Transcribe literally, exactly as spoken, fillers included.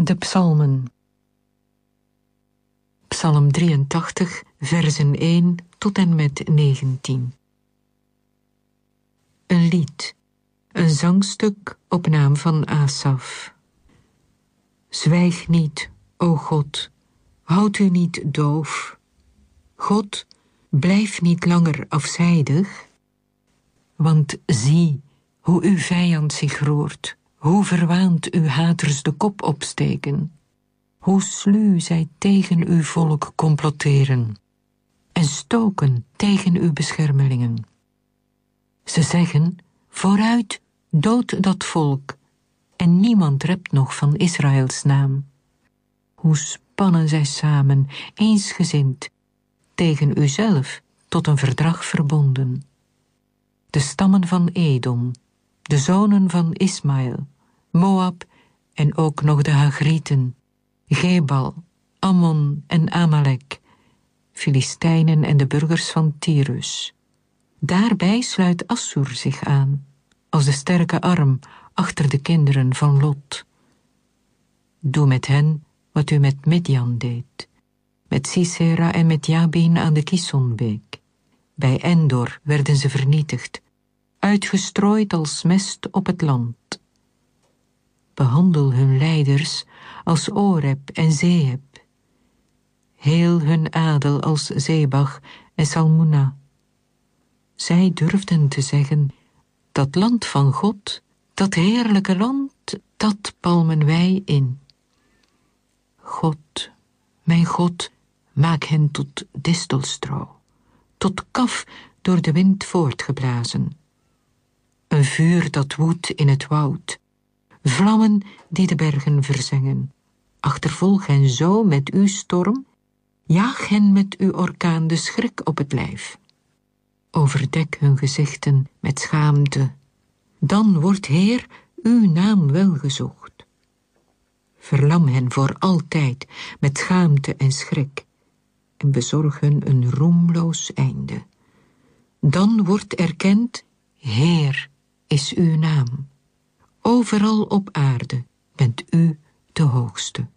De psalmen. Psalm drieëntachtig, versen één tot en met negentien. Een lied, een zangstuk op naam van Asaf. Zwijg niet, o God, houd u niet doof. God, blijf niet langer afzijdig, want zie hoe uw vijand zich roert, hoe verwaand uw haters de kop opsteken, hoe sluw zij tegen uw volk comploteren en stoken tegen uw beschermelingen. Ze zeggen, vooruit, dood dat volk, en niemand rept nog van Israëls naam. Hoe spannen zij samen, eensgezind, tegen uzelf tot een verdrag verbonden. De stammen van Edom, de zonen van Ismaël, Moab en ook nog de Hagrieten, Gebal, Ammon en Amalek, Filistijnen en de burgers van Tyrus. Daarbij sluit Assur zich aan, als de sterke arm achter de kinderen van Lot. Doe met hen wat u met Midjan deed, met Sisera en met Jabin aan de Kisonbeek. Bij Endor werden ze vernietigd, uitgestrooid als mest op het land. Behandel hun leiders als Oreb en Zeeb, heel hun adel als Zebach en Salmuna. Zij durfden te zeggen, dat land van God, dat heerlijke land, dat palmen wij in. God, mijn God, maak hen tot distelstro, tot kaf door de wind voortgeblazen. Een vuur dat woedt in het woud, vlammen die de bergen verzengen. Achtervolg hen zo met uw storm, jaag hen met uw orkaan de schrik op het lijf. Overdek hun gezichten met schaamte, dan wordt Heer uw naam wel gezocht. Verlam hen voor altijd met schaamte en schrik en bezorg hun een roemloos einde. Dan wordt erkend, Heer is uw naam. Overal op aarde bent u de hoogste.